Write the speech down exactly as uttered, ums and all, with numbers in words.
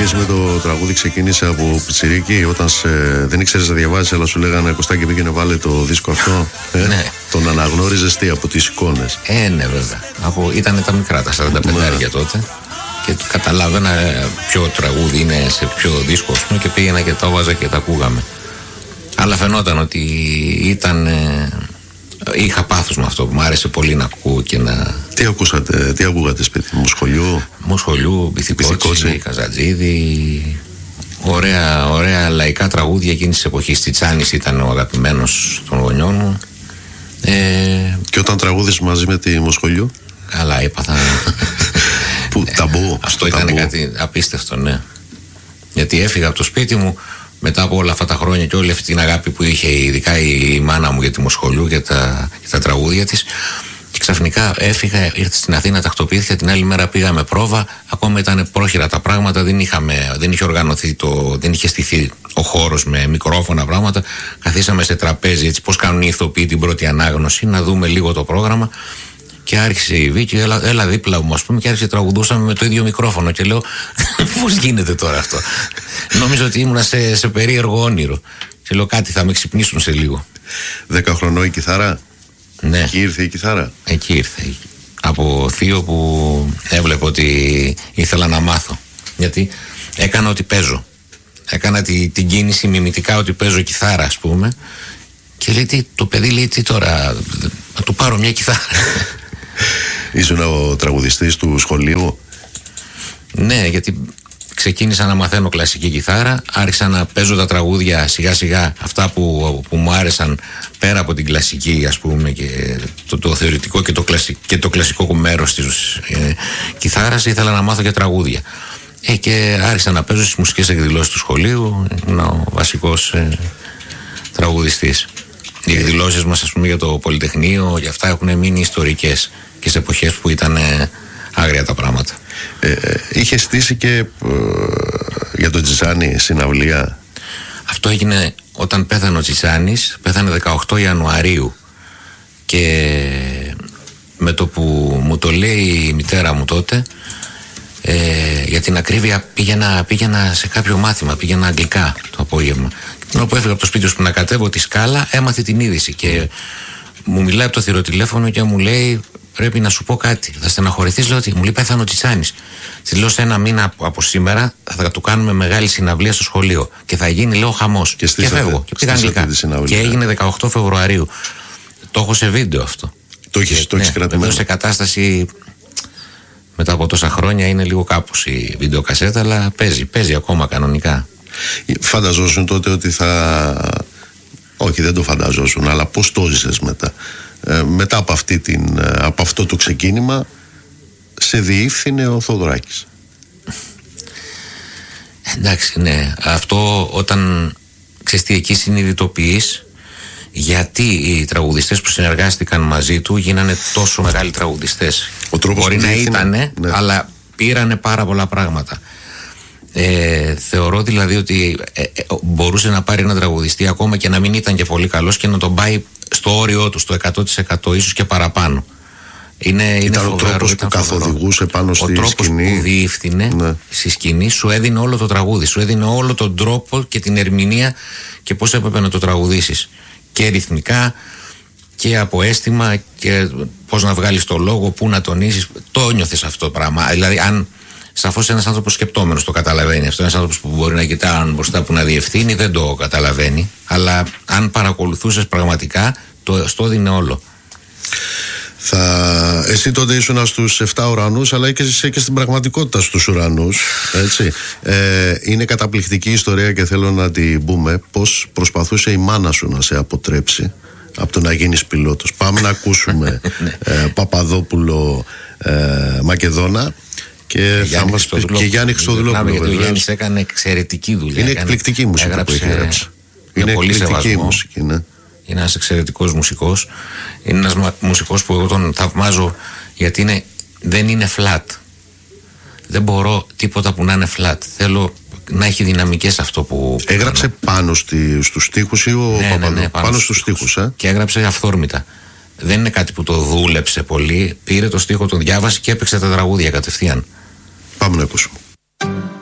σχέση με το τραγούδι ξεκίνησε από πιτσιρίκι, όταν σε, δεν ήξερες να διαβάζεις, αλλά σου λέγανε Κωστάκη πήγαινε βάλε το δίσκο αυτό. Ε? Ναι. Τον αναγνώριζες τι από τις εικόνες? Ε, ναι, βέβαια. Από, ήτανε τα μικρά, τα σαράντα πέντε ναι. τότε. Και καταλάβαινα ποιο τραγούδι είναι σε ποιο δίσκο, πούμε, και πήγαινα και τα έβαζα και τα ακούγαμε. Αλλά φαινόταν ότι ήταν. Ε, είχα πάθος με αυτό που μου άρεσε πολύ να ακούω και να. Τι ακούσατε, τι ακούγατε σπίτι, Μοσχολιού? Μοσχολιού, Μπιθικότσι, Καζατζίδη. Ωραία, ωραία λαϊκά τραγούδια εκείνης της εποχής. Τσιτσάνης ήταν ο αγαπημένος των γονιών μου. Ε, και όταν τραγούδες μαζί με τη Μοσχολιού? Καλά, έπαθα. Που, ταμπού. Αυτό ήταν ταμπού. Κάτι απίστευτο, ναι. Γιατί έφυγα από το σπίτι μου μετά από όλα αυτά τα χρόνια και όλη αυτή την αγάπη που είχε ειδικά η μάνα μου για τη Μοσχολιού και τα, και τα τραγούδια της. Και ξαφνικά έφυγα, ήρθε στην Αθήνα, τακτοποιήθηκα, την άλλη μέρα πήγαμε πρόβα. Ακόμα ήταν πρόχειρα τα πράγματα, δεν, είχαμε, δεν είχε οργανωθεί, το, δεν είχε στηθεί ο χώρος με μικρόφωνα πράγματα. Καθίσαμε σε τραπέζι, έτσι πώς κάνουν οι ηθοποιοί την πρώτη ανάγνωση, να δούμε λίγο το πρόγραμμα. Και άρχισε η Βίκη, έλα, έλα δίπλα μου, ας πούμε, και άρχισε τραγουδούσαμε με το ίδιο μικρόφωνο. Και λέω, πώς γίνεται τώρα αυτό? Νόμιζα ότι ήμουν σε, σε περίεργο όνειρο. Και λέω, κάτι θα με ξυπνήσουν σε λίγο. Δέκα χρονών η κιθάρα. Ναι. Εκεί ήρθε η κιθάρα. Εκεί ήρθε. Από θείο που έβλεπε ότι ήθελα να μάθω. Γιατί έκανα ότι παίζω. Έκανα τη, την κίνηση μιμητικά ότι παίζω κιθάρα, ας πούμε. Και λέει, τι, το παιδί λέει, τι τώρα, να του πάρω μια κιθάρα. Ήσουν ο τραγουδιστής του σχολείου? Ναι, γιατί ξεκίνησα να μαθαίνω κλασική κιθάρα, άρχισα να παίζω τα τραγούδια σιγά σιγά, αυτά που, που μου άρεσαν πέρα από την κλασική, ας πούμε, και το, το θεωρητικό και το, κλασικ, και το κλασικό μέρος της ε, κιθάρας. Ήθελα να μάθω και τραγούδια. Ε, και άρχισα να παίζω στις μουσικές εκδηλώσεις του σχολείου, ήμουν ο βασικός ε, τραγουδιστής. Οι εκδηλώσεις μας, ας πούμε, για το Πολυτεχνείο, για αυτά έχουν μείνει ιστορικές και σε εποχές που ήταν ε, άγρια τα πράγματα. Ε, είχε στήσει και ε, για τον Τσιτσάνη συναυλία. Αυτό έγινε όταν πέθανε ο Τσιτσάνης, πέθανε δεκαοκτώ Ιανουαρίου. Και με το που μου το λέει η μητέρα μου τότε, ε, για την ακρίβεια πήγαινα, πήγαινα σε κάποιο μάθημα, πήγαινα αγγλικά το απόγευμα. Ενώ που έφυγα από το σπίτι σου που να κατέβω τη σκάλα, έμαθε την είδηση και μου μιλάει από το θηροτηλέφωνο και μου λέει, πρέπει να σου πω κάτι. Θα στεναχωρηθείς, λέω, ότι μου λέει πέθανε ο Τσιτσάνης. Τη λέω, σε ένα μήνα από, από σήμερα θα του κάνουμε μεγάλη συναυλία στο σχολείο και θα γίνει, λέω, χαμός. Και, και φεύγω. Και πήγα αγγλικά. Και έγινε δεκαοκτώ Φεβρουαρίου. Το έχω σε βίντεο αυτό. Το έχεις ναι, κρατημένο? Εδώ σε κατάσταση μετά από τόσα χρόνια είναι λίγο κάπως η βιντεοκασέτα, αλλά παίζει, παίζει ακόμα κανονικά. Φανταζόσουν τότε ότι θα... Όχι, δεν το φανταζόσουν, αλλά πώς το ζήσες μετά? Ε, μετά από, αυτή την, από αυτό το ξεκίνημα σε διεύθυνε ο Θοδωράκης. Εντάξει, ναι. Αυτό όταν ξέρεις τι, εκεί συνειδητοποιείς γιατί οι τραγουδιστές που συνεργάστηκαν μαζί του γίνανε τόσο μεγάλοι τραγουδιστές. Ο τρόπος μπορεί να ήτανε, ναι, αλλά πήρανε πάρα πολλά πράγματα. Ε, θεωρώ δηλαδή ότι ε, ε, μπορούσε να πάρει ένα τραγουδιστή ακόμα και να μην ήταν και πολύ καλός και να τον πάει στο όριό του, στο εκατό τοις εκατό, ίσως και παραπάνω. Είναι, ήταν είναι φοβερό, ο τρόπος που καθοδηγούσε πάνω στη σκηνή. Ο τρόπος που διεύθυνε, ναι, στη σκηνή, σου έδινε όλο το τραγούδι, σου έδινε όλο τον τρόπο και την ερμηνεία και πώς έπρεπε να το τραγουδήσεις. Και ρυθμικά και από αίσθημα και πώς να βγάλεις το λόγο, πού να τονίσεις. Το νιώθεις αυτό το πράγμα. Δηλαδή, αν σαφώς ένας άνθρωπος σκεπτόμενος το καταλαβαίνει αυτό, ένας άνθρωπος που μπορεί να κοιτάει μπροστά που να διευθύνει δεν το καταλαβαίνει. Αλλά αν παρακολουθούσες πραγματικά, το στο έδινε όλο. Θα... Εσύ τότε ήσουν στους εφτά ουρανούς, αλλά και είσαι και στην πραγματικότητα στους ουρανούς, έτσι. Ε, είναι καταπληκτική ιστορία και θέλω να την πούμε. Πώς προσπαθούσε η μάνα σου να σε αποτρέψει από το να γίνεις πιλότος. Πάμε να ακούσουμε ε, Παπαδόπουλο ε, Μακεδόνα και, θα μας πει και Γιάννη Χριστοδουλόπουλο. Γιατί ο Γιάννης έκανε εξαιρετική δουλειά. Είναι εκπληκτική μουσική έγραψε, που έχει γράψει. Είναι πολύ εκπληκτική σεβασμό. μουσική, ναι. Είναι ένας εξαιρετικός μουσικός. Είναι ένας μουσικός που εγώ τον θαυμάζω γιατί είναι, δεν είναι flat. Δεν μπορώ τίποτα που να είναι flat. Θέλω να έχει δυναμικές αυτό που... Έγραψε πάνω στη, στους στίχους ή ο ναι, Παπαδόπουλος? Ναι, ναι, πάνω, πάνω στους στίχους, ε? Και έγραψε αυθόρμητα. Δεν είναι κάτι που το δούλεψε πολύ. Πήρε το στίχο, τον διάβασε και έπαιξε τα τραγούδια κατευθείαν. Πάμε να ακούσουμε.